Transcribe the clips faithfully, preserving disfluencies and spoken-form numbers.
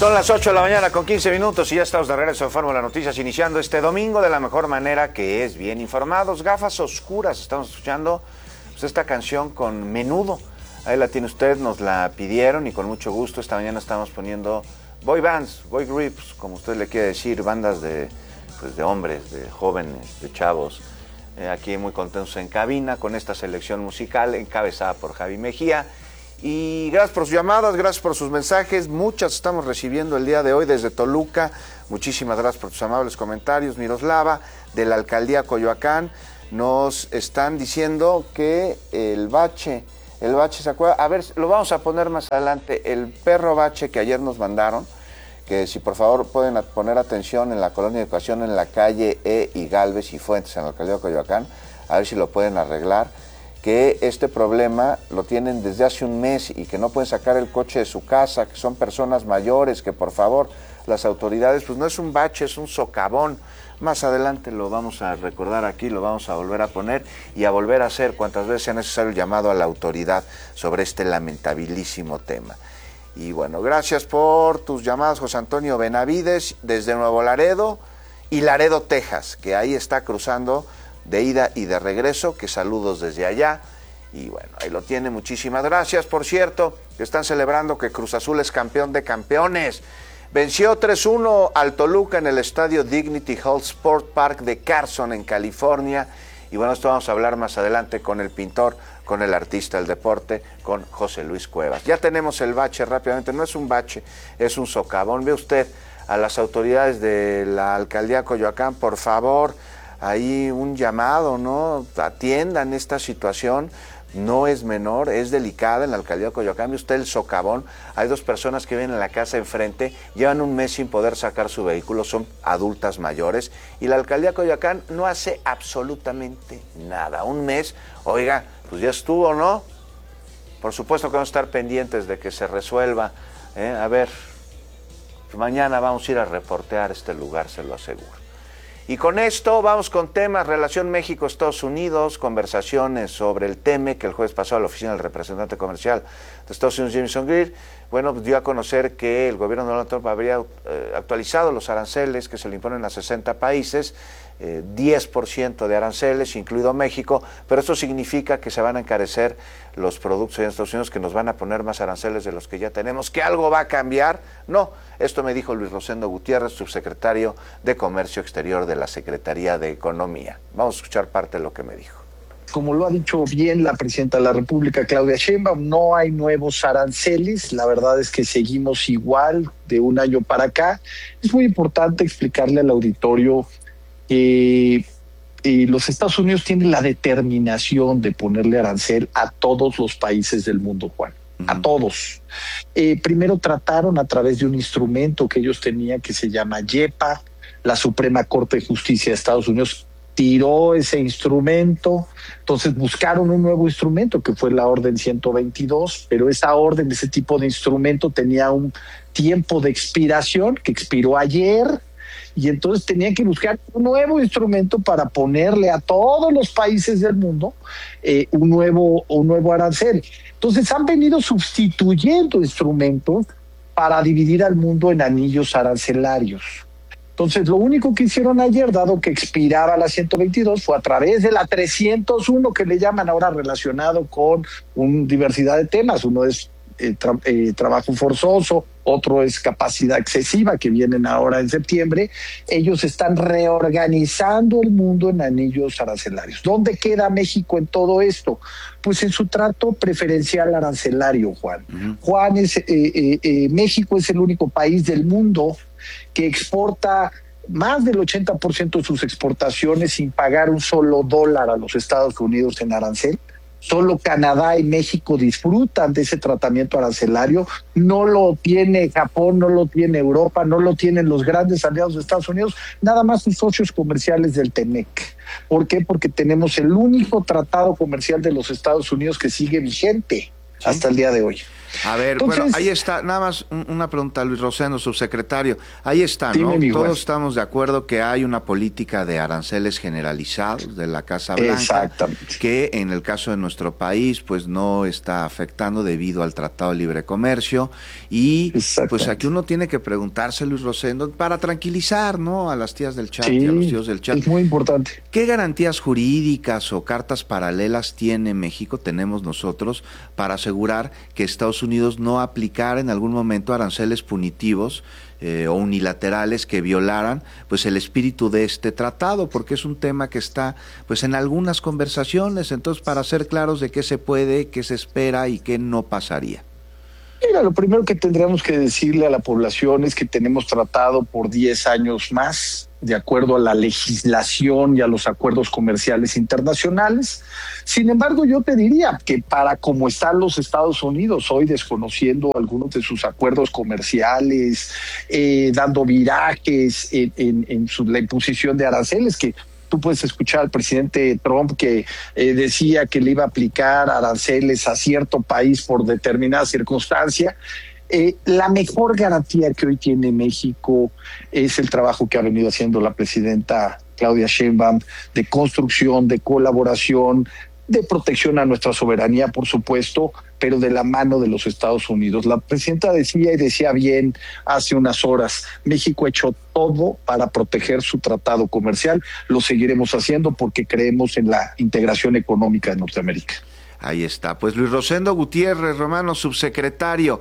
Son las ocho de la mañana con quince minutos y ya estamos de regreso en Fórmula Noticias, iniciando este domingo de la mejor manera, que es bien informados. Gafas oscuras, estamos escuchando pues, esta canción con Menudo. Ahí la tiene usted, nos la pidieron y con mucho gusto esta mañana estamos poniendo boy bands, boy groups, como usted le quiere decir, bandas de, pues, de hombres, de jóvenes, de chavos. Eh, aquí muy contentos en cabina con esta selección musical encabezada por Javi Mejía. Y gracias por sus llamadas, gracias por sus mensajes, muchas estamos recibiendo el día de hoy desde Toluca. Muchísimas gracias por tus amables comentarios. Miroslava, de la Alcaldía Coyoacán, nos están diciendo que el bache, el bache se acuerda, a ver, lo vamos a poner más adelante, el perro bache que ayer nos mandaron, que si por favor pueden poner atención en la colonia de educación en la calle E y Galvez y Fuentes en la Alcaldía de Coyoacán, a ver si lo pueden arreglar, que este problema lo tienen desde hace un mes y que no pueden sacar el coche de su casa, que son personas mayores, que por favor las autoridades, pues no es un bache, es un socavón. Más adelante lo vamos a recordar aquí, lo vamos a volver a poner y a volver a hacer cuantas veces sea necesario el llamado a la autoridad sobre este lamentabilísimo tema. Y bueno, gracias por tus llamadas, José Antonio Benavides, desde Nuevo Laredo y Laredo, Texas, que ahí está cruzando de ida y de regreso, que saludos desde allá. Y bueno, ahí lo tiene, muchísimas gracias. Por cierto, que están celebrando que Cruz Azul es campeón de campeones. Venció tres uno al Toluca en el estadio Dignity Hall Sport Park de Carson, en California. Y bueno, esto vamos a hablar más adelante con el pintor, con el artista del deporte, con José Luis Cuevas. Ya tenemos el bache rápidamente, no es un bache, es un socavón. Ve usted a las autoridades de la Alcaldía Coyoacán, por favor, ahí un llamado, ¿no? Atiendan esta situación, no es menor, es delicada en la Alcaldía de Coyoacán. Ve usted el socavón, hay dos personas que viven en la casa enfrente, llevan un mes sin poder sacar su vehículo, son adultas mayores, y la Alcaldía de Coyoacán no hace absolutamente nada. Un mes, oiga, pues ya estuvo, ¿no? Por supuesto que vamos a estar pendientes de que se resuelva, ¿eh? A ver, mañana vamos a ir a reportear este lugar, se lo aseguro. Y con esto vamos con temas, relación México-Estados Unidos, conversaciones sobre el T M E C, que el jueves pasado la oficina del representante comercial de Estados Unidos, Jameson Greer, bueno, pues dio a conocer que el gobierno de Donald Trump habría eh, actualizado los aranceles que se le imponen a sesenta países, eh, diez por ciento de aranceles, incluido México, pero esto significa que se van a encarecer los productos en Estados Unidos, que nos van a poner más aranceles de los que ya tenemos, que algo va a cambiar. No, esto me dijo Luis Rosendo Gutiérrez, subsecretario de Comercio Exterior de la Secretaría de Economía. Vamos a escuchar parte de lo que me dijo. Como lo ha dicho bien la presidenta de la República, Claudia Sheinbaum, no hay nuevos aranceles. La verdad es que seguimos igual de un año para acá. Es muy importante explicarle al auditorio que eh, los Estados Unidos tienen la determinación de ponerle arancel a todos los países del mundo, Juan. A todos. Eh, primero trataron a través de un instrumento que ellos tenían que se llama YEPA. La Suprema Corte de Justicia de Estados Unidos tiró ese instrumento, entonces buscaron un nuevo instrumento que fue la Orden ciento veintidós, pero esa orden, ese tipo de instrumento tenía un tiempo de expiración que expiró ayer, y entonces tenían que buscar un nuevo instrumento para ponerle a todos los países del mundo eh, un nuevo, un nuevo arancel. Entonces han venido sustituyendo instrumentos para dividir al mundo en anillos arancelarios. Entonces, lo único que hicieron ayer, dado que expiraba la ciento veintidós, fue a través de la trescientos uno, que le llaman ahora, relacionado con una diversidad de temas. Uno es eh, tra- eh, trabajo forzoso, otro es capacidad excesiva, que vienen ahora en septiembre. Ellos están reorganizando el mundo en anillos arancelarios. ¿Dónde queda México en todo esto? Pues en su trato preferencial arancelario, Juan. Uh-huh. Juan, es, eh, eh, eh, México es el único país del mundo que exporta más del ochenta por ciento de sus exportaciones sin pagar un solo dólar a los Estados Unidos en arancel. Solo Canadá y México disfrutan de ese tratamiento arancelario. No lo tiene Japón, no lo tiene Europa, no lo tienen los grandes aliados de Estados Unidos, nada más sus socios comerciales del T M E C. ¿Por qué? Porque tenemos el único tratado comercial de los Estados Unidos que sigue vigente, ¿sí?, hasta el día de hoy. A ver, Entonces, bueno, ahí está, nada más un- una pregunta, Luis Rosendo, subsecretario. Ahí está, ¿no? dime, mi Juan. Todos estamos de acuerdo que hay una política de aranceles generalizados de la Casa Blanca, Exactamente. que en el caso de nuestro país, pues no está afectando debido al Tratado de Libre Comercio. Y pues Exactamente. aquí uno tiene que preguntarse, Luis Rosendo, para tranquilizar, ¿no? A las tías del chat Sí, y a los tíos del chat. es muy importante. ¿Qué garantías jurídicas o cartas paralelas tiene México, tenemos nosotros, para asegurar que Estados Unidos no aplicara en algún momento aranceles punitivos eh, o unilaterales que violaran pues el espíritu de este tratado? Porque es un tema que está pues en algunas conversaciones, entonces para ser claros de qué se puede, qué se espera y qué no pasaría. Mira, lo primero que tendríamos que decirle a la población es que tenemos tratado por diez años más, de acuerdo a la legislación y a los acuerdos comerciales internacionales. Sin embargo, yo te diría que para cómo están los Estados Unidos hoy, desconociendo algunos de sus acuerdos comerciales, eh, dando virajes en, en, en su, la imposición de aranceles, que tú puedes escuchar al presidente Trump que eh, decía que le iba a aplicar aranceles a cierto país por determinada circunstancia. Eh, la mejor garantía que hoy tiene México es el trabajo que ha venido haciendo la presidenta Claudia Sheinbaum de construcción, de colaboración, de protección a nuestra soberanía, por supuesto, pero de la mano de los Estados Unidos. La presidenta decía y decía bien hace unas horas, México ha hecho todo para proteger su tratado comercial, lo seguiremos haciendo porque creemos en la integración económica de Norteamérica. Ahí está. Pues Luis Rosendo Gutiérrez, Romano, subsecretario,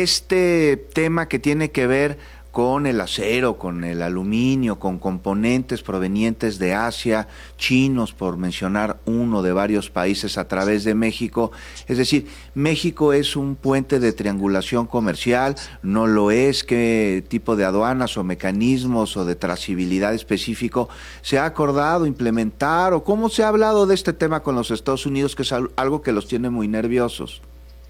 este tema que tiene que ver con el acero, con el aluminio, con componentes provenientes de Asia, chinos, por mencionar uno de varios países a través de México. Es decir, México es un puente de triangulación comercial, no lo es. ¿Qué tipo de aduanas o mecanismos o de trazabilidad específico se ha acordado implementar o cómo se ha hablado de este tema con los Estados Unidos, que es algo que los tiene muy nerviosos?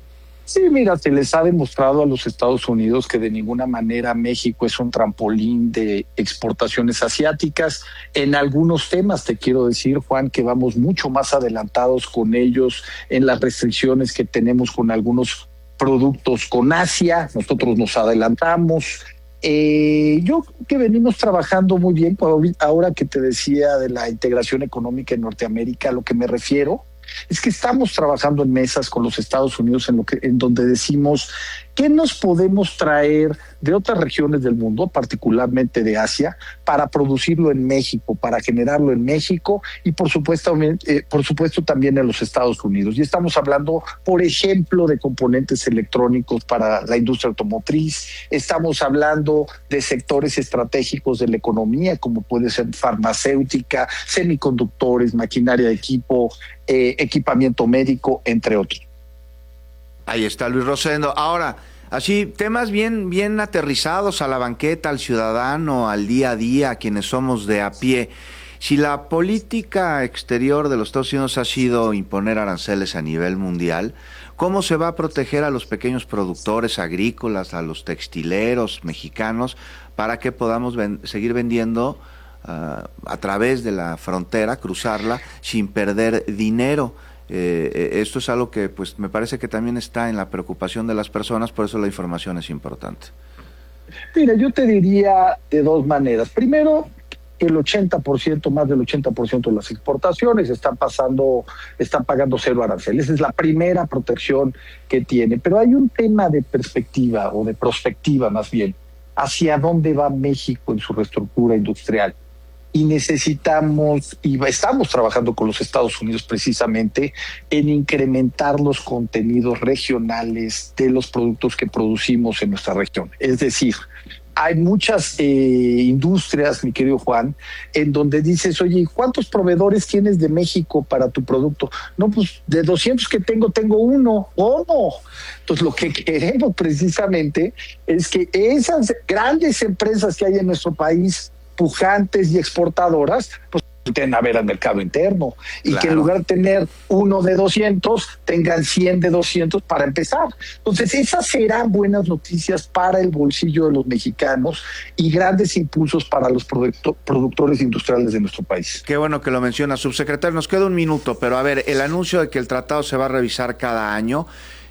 Sí, mira, se les ha demostrado a los Estados Unidos que de ninguna manera México es un trampolín de exportaciones asiáticas. En algunos temas, te quiero decir, Juan, que vamos mucho más adelantados con ellos en las restricciones que tenemos con algunos productos con Asia. Nosotros nos adelantamos. Eh, yo creo que venimos trabajando muy bien. Ahora que te decía de la integración económica en Norteamérica, a lo que me refiero es que estamos trabajando en mesas con los Estados Unidos en, lo que, en donde decimos qué nos podemos traer de otras regiones del mundo, particularmente de Asia, para producirlo en México, para generarlo en México y por supuesto, eh, por supuesto también en los Estados Unidos. Y estamos hablando, por ejemplo, de componentes electrónicos para la industria automotriz, estamos hablando de sectores estratégicos de la economía, como puede ser farmacéutica, semiconductores, maquinaria de equipo, eh, equipamiento médico, entre otros. Ahí está Luis Rosendo. Ahora, así, temas bien, bien aterrizados a la banqueta, al ciudadano, al día a día, a quienes somos de a pie. Si la política exterior de los Estados Unidos ha sido imponer aranceles a nivel mundial, ¿cómo se va a proteger a los pequeños productores agrícolas, a los textileros mexicanos, para que podamos ven- seguir vendiendo uh, a través de la frontera, cruzarla, sin perder dinero? Eh, esto es algo que pues me parece que también está en la preocupación de las personas, por eso la información es importante. Mira, yo te diría de dos maneras. Primero, el ochenta por ciento, más del ochenta por ciento de las exportaciones están pasando, están pagando cero aranceles. Esa es la primera protección que tiene. Pero hay un tema de perspectiva, o de prospectiva más bien, hacia dónde va México en su reestructura industrial. Y necesitamos, y estamos trabajando con los Estados Unidos precisamente en incrementar los contenidos regionales de los productos que producimos en nuestra región. Es decir, hay muchas eh, industrias, mi querido Juan, en donde dices, oye, ¿cuántos proveedores tienes de México para tu producto? No, pues de doscientos que tengo, tengo uno. ¿Cómo? Entonces, lo que queremos precisamente es que esas grandes empresas que hay en nuestro país, pujantes y exportadoras, pues tienen a ver al mercado interno y claro, que en lugar de tener uno de doscientos, tengan cien de doscientos para empezar. Entonces, esas serán buenas noticias para el bolsillo de los mexicanos y grandes impulsos para los producto, productores industriales de nuestro país. Qué bueno que lo menciona, subsecretario. Nos queda un minuto, pero a ver, el anuncio de que el tratado se va a revisar cada año,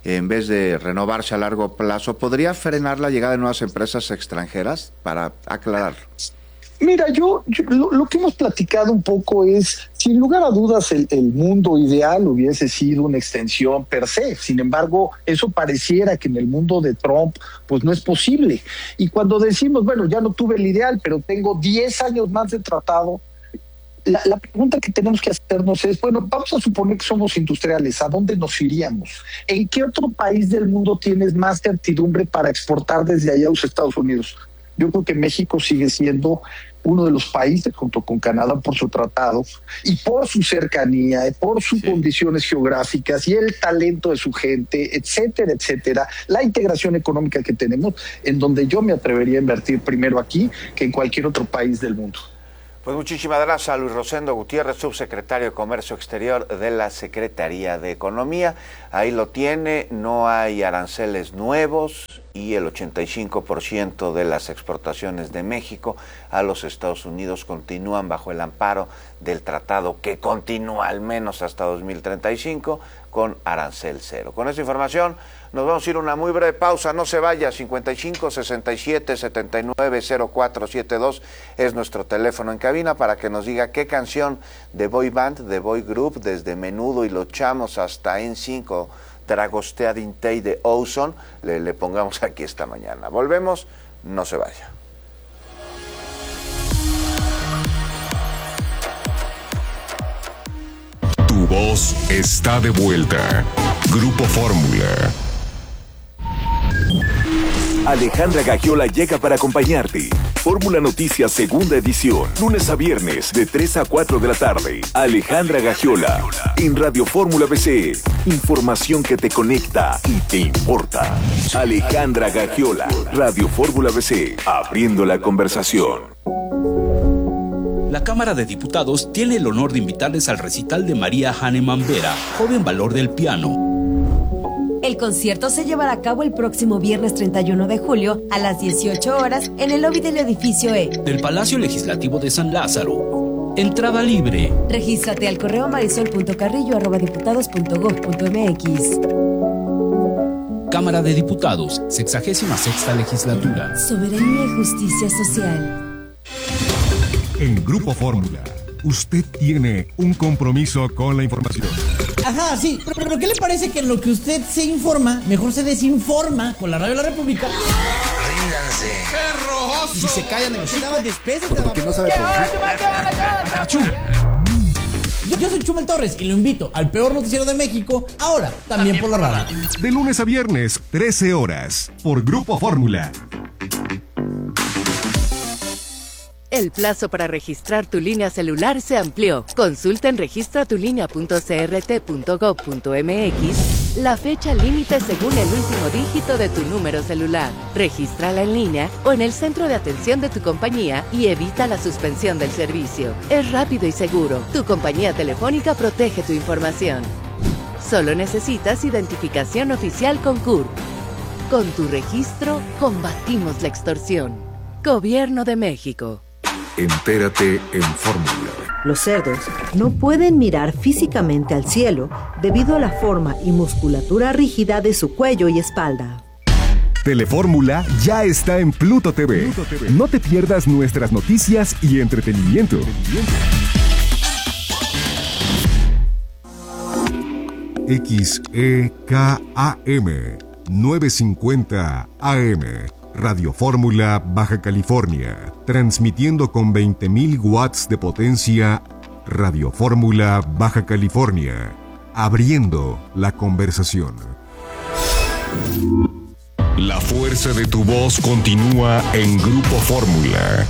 en vez de renovarse a largo plazo, ¿podría frenar la llegada de nuevas empresas extranjeras? Para aclarar. Mira, yo, yo lo, lo que hemos platicado un poco es, sin lugar a dudas, el, el mundo ideal hubiese sido una extensión per se. Sin embargo, eso pareciera que en el mundo de Trump, pues no es posible. Y cuando decimos, bueno, ya no tuve el ideal, pero tengo diez años más de tratado, la, la pregunta que tenemos que hacernos es, bueno, vamos a suponer que somos industriales, ¿a dónde nos iríamos? ¿En qué otro país del mundo tienes más certidumbre para exportar desde allá a los Estados Unidos? Yo creo que México sigue siendo uno de los países, junto con Canadá, por su tratado y por su cercanía, por sus sí. condiciones geográficas y el talento de su gente, etcétera, etcétera, la integración económica que tenemos, en donde yo me atrevería a invertir primero aquí que en cualquier otro país del mundo. Pues muchísimas gracias a Luis Rosendo Gutiérrez, subsecretario de Comercio Exterior de la Secretaría de Economía. Ahí lo tiene, no hay aranceles nuevos y el ochenta y cinco por ciento de las exportaciones de México a los Estados Unidos continúan bajo el amparo del tratado que continúa al menos hasta dos mil treinta y cinco con arancel cero. Con esta información nos vamos a ir a una muy breve pausa, no se vaya. Cincuenta y cinco, sesenta y siete, setenta y nueve, cero cuatro setenta y dos es nuestro teléfono en cabina para que nos diga qué canción de boy band, de boy group, desde Menudo y Los Chamos hasta N cinco, Dragostea Dintei de Ozone, le, le pongamos aquí esta mañana. Volvemos, no se vaya. Tu voz está de vuelta. Grupo Fórmula. Alejandra Gagiola llega para acompañarte. Fórmula Noticias Segunda Edición, lunes a viernes de tres a cuatro de la tarde. Alejandra Gagiola, en Radio Fórmula B C. Información que te conecta y te importa. Alejandra Gagiola, Radio Fórmula B C, abriendo la conversación. La Cámara de Diputados tiene el honor de invitarles al recital de María Hahnemann Vera, joven valor del piano. El concierto se llevará a cabo el próximo viernes treinta y uno de julio a las dieciocho horas en el lobby del edificio E del Palacio Legislativo de San Lázaro. Entrada libre. Regístrate al correo marisol punto carrillo arroba diputados punto gob punto mx. Cámara de Diputados, sexagésima sexta legislatura. Soberanía y justicia social. En Grupo Fórmula, usted tiene un compromiso con la información. Ajá, sí, pero, pero ¿qué le parece que en lo que usted se informa, mejor se desinforma con la Radio de la República? Ríndanse. ¡Perroso! Y si se callan, negociaban despesas. Porque no sabe producir. Yo, yo soy Chumel Torres y lo invito al peor noticiero de México, ahora también por la radio. De lunes a viernes, trece horas, por Grupo Fórmula. El plazo para registrar tu línea celular se amplió. Consulta en registra tu línea punto c r t punto gob punto m x la fecha límite según el último dígito de tu número celular. Regístrala en línea o en el centro de atención de tu compañía y evita la suspensión del servicio. Es rápido y seguro. Tu compañía telefónica protege tu información. Solo necesitas identificación oficial con C U R. Con tu registro, combatimos la extorsión. Gobierno de México. Entérate en Fórmula. Los cerdos no pueden mirar físicamente al cielo debido a la forma y musculatura rígida de su cuello y espalda. Telefórmula ya está en Pluto T V. Pluto T V. No te pierdas nuestras noticias y entretenimiento. X E K A M novecientos cincuenta A M Radio Fórmula, Baja California, transmitiendo con veinte mil watts de potencia. Radio Fórmula, Baja California, abriendo la conversación. La fuerza de tu voz continúa en Grupo Fórmula.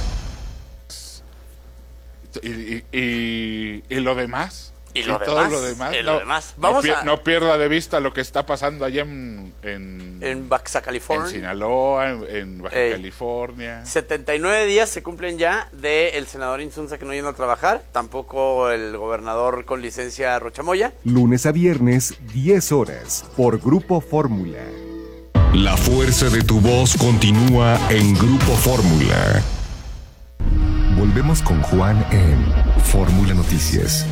¿Y, y, y, y lo demás? Y, lo y todo demás, lo demás, y no, lo demás. Vamos no, a... no pierda de vista lo que está pasando allá en en, en Baja California, en Sinaloa, en, en Baja eh, California. setenta y nueve días se cumplen ya de el senador Insunza que no yendo a trabajar, tampoco el gobernador con licencia Rochamoya. Lunes a viernes, diez horas, por Grupo Fórmula. La fuerza de tu voz continúa en Grupo Fórmula. Volvemos con Juan en Fórmula Noticias.